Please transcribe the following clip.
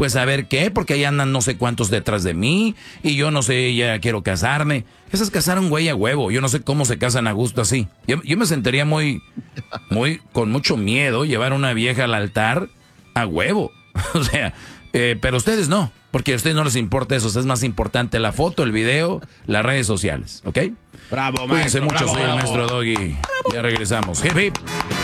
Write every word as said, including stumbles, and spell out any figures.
pues a ver qué, porque ahí andan no sé cuántos detrás de mí, y yo no sé, ya quiero casarme. Esas casaron güey a huevo, yo no sé cómo se casan a gusto así. Yo, yo me sentiría muy, muy, con mucho miedo llevar a una vieja al altar a huevo. O sea, eh, pero ustedes no, porque a ustedes no les importa eso, es más importante la foto, el video, las redes sociales, ¿ok? Bravo, Cuídense maestro, mucho, bravo, soy el bravo. maestro Doggy. Ya regresamos. Hip, hip.